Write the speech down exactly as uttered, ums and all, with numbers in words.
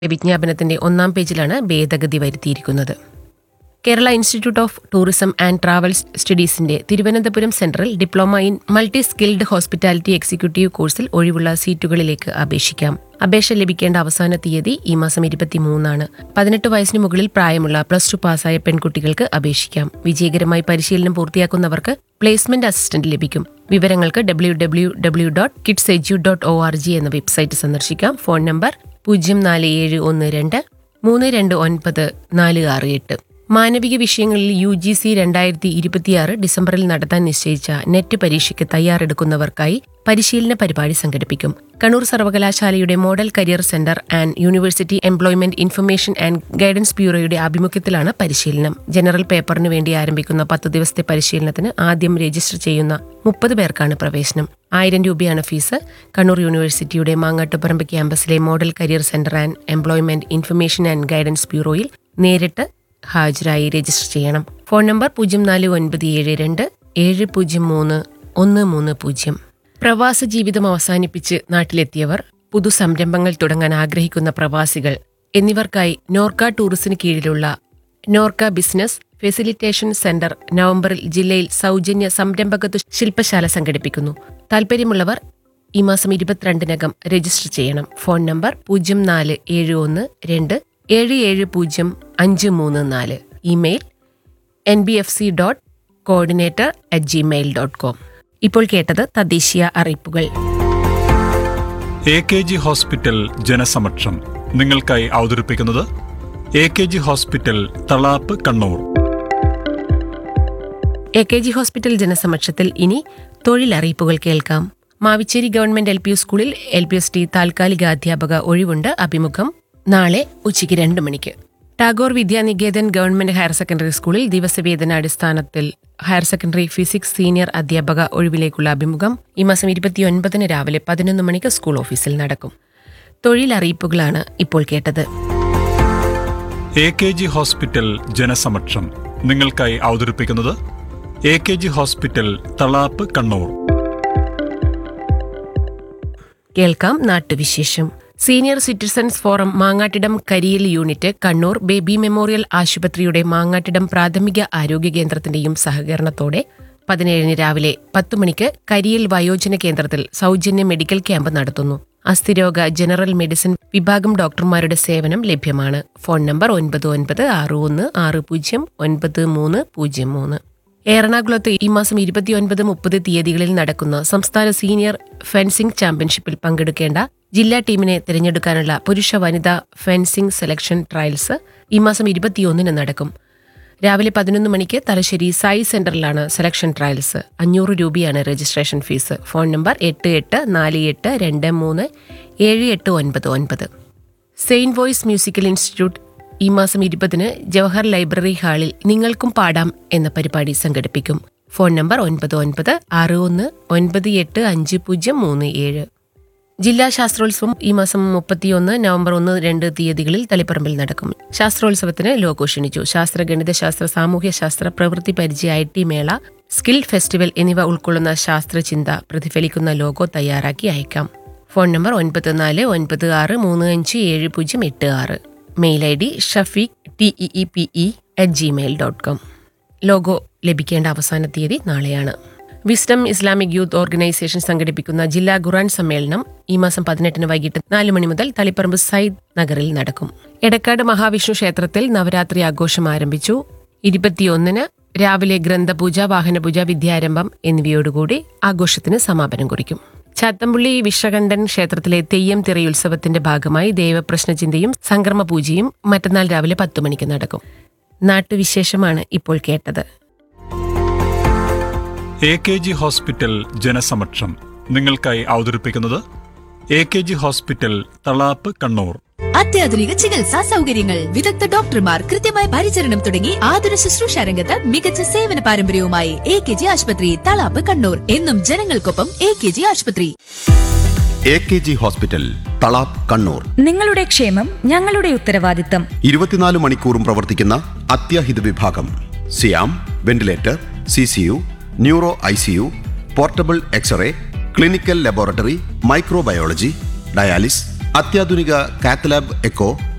വിജ്ഞാപനത്തിന്റെ ഒന്നാം പേജിലാണ് ഭേദഗതി വരുത്തിയിരിക്കുന്നത്. Kerala institute of tourism and travel സ്റ്റഡീസിന്റെ Thiruvananthapuram സെന്ററിൽ diploma in multi skilled hospitality executive കോഴ്സിൽ ഒഴിവുള്ള സീറ്റുകളിലേക്ക് അപേക്ഷിക്കാം. അപേക്ഷ ലഭിക്കേണ്ട അവസാന തീയതി ഈ മാസം ഇരുപത്തിമൂന്നാണ്. പതിനെട്ട് വയസ്സിന് മുകളിൽ പ്രായമുള്ള പ്ലസ് ടു പാസ്സായ പെൺകുട്ടികൾക്ക് അപേക്ഷിക്കാം. വിജയകരമായി പരിശീലനം പൂർത്തിയാക്കുന്നവർക്ക് പ്ലേസ്മെന്റ് അസിസ്റ്റന്റ് ലഭിക്കും. വിവരങ്ങൾക്ക് W W W dot kids edu dot O R G എന്ന വെബ്സൈറ്റ് സന്ദർശിക്കാം. ഫോൺ നമ്പർ പൂജ്യം നാല് ഏഴ് ഒന്ന് രണ്ട് മൂന്ന് രണ്ട് ഒൻപത് നാല് ആറ് എട്ട്. മാനവിക വിഷയങ്ങളിൽ യു ജി സി രണ്ടായിരത്തി ഇരുപത്തിയാറ് ഡിസംബറിൽ നടത്താൻ നിശ്ചയിച്ച നെറ്റ് പരീക്ഷയ്ക്ക് തയ്യാറെടുക്കുന്നവർക്കായി പരിശീലന പരിപാടി സംഘടിപ്പിക്കും. കണ്ണൂർ സർവകലാശാലയുടെ model career centre and university employment information and guidance ബ്യൂറോയുടെ ആഭിമുഖ്യത്തിലാണ് പരിശീലനം. ജനറൽ പേപ്പറിന് വേണ്ടി ആരംഭിക്കുന്ന പത്ത് ദിവസത്തെ പരിശീലനത്തിന് ആദ്യം രജിസ്റ്റർ ചെയ്യുന്ന മുപ്പത് പേർക്കാണ് പ്രവേശനം. ആയിരം രൂപയാണ് ഫീസ്. കണ്ണൂർ യൂണിവേഴ്സിറ്റിയുടെ Mangattuparamba ക്യാമ്പസിലെ model career centre and employment information and guidance ബ്യൂറോയിൽ നേരിട്ട് ഹാജരായി രജിസ്റ്റർ ചെയ്യണം. ഫോൺ നമ്പർ പൂജ്യം നാല് ഒൻപത് ഏഴ് രണ്ട് ഏഴ് പൂജ്യം മൂന്ന് ഒന്ന് മൂന്ന് പൂജ്യം. പ്രവാസ ജീവിതം അവസാനിപ്പിച്ച് നാട്ടിലെത്തിയവർ, പുതുസംരംഭങ്ങൾ തുടങ്ങാൻ ആഗ്രഹിക്കുന്ന പ്രവാസികൾ എന്നിവർക്കായി നോർക്ക ടൂറിസിന് കീഴിലുള്ള നോർക്ക ബിസിനസ് ഫെസിലിറ്റേഷൻ സെന്റർ നവംബറിൽ ജില്ലയിൽ സൗജന്യ സംരംഭകത്വ ശില്പശാല സംഘടിപ്പിക്കുന്നു. താൽപര്യമുള്ളവർ ഈ മാസം ഇരുപത്തിരണ്ടിനകം രജിസ്റ്റർ ചെയ്യണം. ഫോൺ നമ്പർ പൂജ്യം നാല് ഏഴ് ഒന്ന് രണ്ട് ഏഴ് ഏഴ് പൂജ്യം അഞ്ച് മൂന്ന് നാല്. Email N B F C dot coordinator at Gmail dot com. ഇപ്പോൾ കേട്ടത് തദ്ദേശീയ അറിയിപ്പുകൾ. എ കെ ജി ഹോസ്പിറ്റൽ ജനസമക്ഷം നിങ്ങൾക്കായി അവതരിപ്പിക്കുന്നത് A K G hospital Thalap Kannur. A K G hospital ജനസമക്ഷത്തിൽ ഇനി തൊഴിലറിയിപ്പുകൾ കേൾക്കാം. മാവിച്ചേരി ഗവൺമെന്റ് എൽ പി സ്കൂളിൽ എൽ പി എസ് ടി താൽക്കാലിക അധ്യാപക ഒഴിവുണ്ട്. അഭിമുഖം നാളെ ഉച്ചയ്ക്ക് രണ്ട് മണിക്ക്. Tagore Vidya Niketan government higher secondary സ്കൂളിൽ ദിവസവേതനാടിസ്ഥാനത്തിൽ ഹയർ സെക്കൻഡറി ഫിസിക്സ് സീനിയർ അധ്യാപക ഒഴിവിലേക്കുള്ള അഭിമുഖം ഈ മാസം ഇരുപത്തിയൊൻപതിന് രാവിലെ പതിനൊന്ന് മണിക്ക് സ്കൂൾ ഓഫീസിൽ നടക്കും. തൊഴിലറിയിപ്പുകളാണ് ഇപ്പോൾ കേട്ടത്. എ കെ ജി ഹോസ്പിറ്റൽ ജനസമക്ഷം നിങ്ങൾക്കായി അവതരിപ്പിക്കുന്നത് A K G hospital Thalap Kannur. കേൾക്കാം നാട്ടുവിശേഷം. സീനിയർ സിറ്റിസൺസ് ഫോറം മാങ്ങാട്ടിടം കരിയിൽ യൂണിറ്റ് കണ്ണൂർ ബേബി മെമ്മോറിയൽ ആശുപത്രിയുടെ മാങ്ങാട്ടിടം പ്രാഥമിക ആരോഗ്യ കേന്ദ്രത്തിന്റെയും സഹകരണത്തോടെ പതിനേഴിന് രാവിലെ പത്തു മണിക്ക് കരിയിൽ വയോജന കേന്ദ്രത്തിൽ സൗജന്യ മെഡിക്കൽ ക്യാമ്പ് നടത്തുന്നു. അസ്ഥിരോഗ ജനറൽ മെഡിസിൻ വിഭാഗം ഡോക്ടർമാരുടെ സേവനം ലഭ്യമാണ്. ഫോൺ നമ്പർ ഒൻപത് ഒൻപത് ആറ് ഒന്ന് ആറ് പൂജ്യം ഒൻപത് മൂന്ന് പൂജ്യം മൂന്ന്. എറണാകുളത്ത് ഈ മാസം ഇരുപത്തിയൊൻപത് മുപ്പത് തീയതികളിൽ നടക്കുന്ന സംസ്ഥാന സീനിയർ ഫെൻസിംഗ് ചാമ്പ്യൻഷിപ്പിൽ പങ്കെടുക്കേണ്ട ജില്ലാ ടീമിനെ തിരഞ്ഞെടുക്കാനുള്ള പുരുഷ വനിതാ ഫെൻസിംഗ് സെലക്ഷൻ ട്രയൽസ് ഈ മാസം ഇരുപത്തിയൊന്നിന് നടക്കും. രാവിലെ പതിനൊന്ന് മണിക്ക് തലശ്ശേരി സായി സെന്ററിലാണ് സെലക്ഷൻ ട്രയൽസ്. അഞ്ഞൂറ് രൂപയാണ് രജിസ്ട്രേഷൻ ഫീസ്. ഫോൺ നമ്പർ എട്ട് എട്ട് നാല് എട്ട് രണ്ട് മൂന്ന് ഏഴ് എട്ട് ഒൻപത് ഒൻപത്. സെയിന്റ് വോയ്സ് മ്യൂസിക്കൽ ഇൻസ്റ്റിറ്റ്യൂട്ട് ഈ മാസം ഇരുപതിന് ജവഹർ ലൈബ്രറി ഹാളിൽ നിങ്ങൾക്കും പാടാം എന്ന പരിപാടി സംഘടിപ്പിക്കും. ഫോൺ നമ്പർ ഒൻപത് ഒൻപത് ആറ് ഒന്ന് ഒൻപത് എട്ട് അഞ്ച് പൂജ്യം മൂന്ന് ഏഴ്. ജില്ലാ ശാസ്ത്രോത്സവം ഈ മാസം മുപ്പത്തിയൊന്ന് നവംബർ ഒന്ന് രണ്ട് തീയതികളിൽ തളിപ്പറമ്പിൽ നടക്കും. ശാസ്ത്രോത്സവത്തിന് ലോഗോ ക്ഷണിച്ചു. ശാസ്ത്ര ഗണിതശാസ്ത്ര സാമൂഹ്യശാസ്ത്ര പ്രവൃത്തി പരിചയ ഐ ടി മേള സ്കിൽ ഫെസ്റ്റിവൽ എന്നിവ ഉൾക്കൊള്ളുന്ന ശാസ്ത്രചിന്ത പ്രതിഫലിക്കുന്ന ലോഗോ തയ്യാറാക്കി അയക്കാം. ഫോൺ നമ്പർ ഒൻപത് നാല് ഒൻപത് ആറ് മൂന്ന് അഞ്ച് ഏഴ് പൂജ്യം എട്ട് ആറ്. Mail I D Shafeeq T E E P E at Gmail dot com. Logo ലഭിക്കേണ്ട അവസാന തീയതി നാളെയാണ്. വിസ്ഡം ഇസ്ലാമിക് യൂത്ത് ഓർഗനൈസേഷൻ സംഘടിപ്പിക്കുന്ന ജില്ലാ ഖുർആൻ സമ്മേളനം ഈ മാസം പതിനെട്ടിന് വൈകിട്ട് നാല് മണി മുതൽ തളിപ്പറമ്പ് സയ്യിദ് നഗറിൽ നടക്കും. എടക്കാട് മഹാവിഷ്ണു ക്ഷേത്രത്തിൽ നവരാത്രി ആഘോഷം ആരംഭിച്ചു. ഇരുപത്തിയൊന്നിന് രാവിലെ ഗ്രന്ഥപൂജ, വാഹനപൂജ, വിദ്യാരംഭം എന്നിവയോടുകൂടി ആഘോഷത്തിന് സമാപനം കുറിക്കും. ചാത്തമ്പുള്ളി വിശ്വകണ്ഠൻ ക്ഷേത്രത്തിലെ തെയ്യം തിറയുത്സവത്തിന്റെ ഭാഗമായി ദേവപ്രശ്നചിന്തയും സംക്രമ പൂജയും മറ്റന്നാൾ രാവിലെ പത്തു മണിക്ക് നടക്കും. നാട്ടുവിശേഷമാണ് ഇപ്പോൾ കേട്ടത്. എ കെ ജി ഹോസ്പിറ്റൽ ജനസമക്ഷം നിങ്ങൾക്കായി അവതരിപ്പിക്കുന്നത് A K G hospital Thalap Kannur. അത്യാധുനിക ചികിത്സാ സൗകര്യങ്ങൾ, വിദഗ്ധ ഡോക്ടർമാർ, കൃത്യമായ പരിചരണം തുടങ്ങി ആതുര ശുശ്രൂഷ രംഗത്ത് മികച്ച സേവന പാരമ്പര്യവുമായി എ കെ ജി ആശുപത്രി തളാപ്പ് കണ്ണൂർ. എന്നും ജനങ്ങൾക്കൊപ്പം എ കെ ജി ആശുപത്രി. A K G hospital Thalap Kannur. നിങ്ങളുടെ ക്ഷേമം ഞങ്ങളുടെ ഉത്തരവാദിത്തം. ഇരുപത്തിനാല് മണിക്കൂറും പ്രവർത്തിക്കുന്ന അത്യാഹിത വിഭാഗം, സിയാം ventilator, C C U, neuro I C U, portable x-ray, clinical laboratory, microbiology, dialysis, അത്യാധുനിക കാത്തലാബ് എക്കോ,